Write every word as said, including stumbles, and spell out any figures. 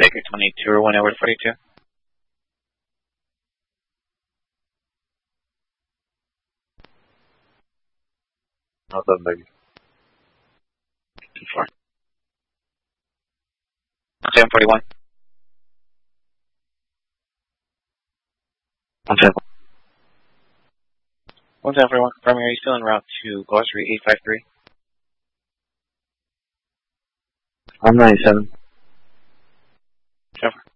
Baker twenty-two or one Edward forty-two. Not that big. two four. seven forty-one. one seven. one seven forty-one. Confirming, are you still en route to Glossary eight five three? I'm ninety-seven. Seven.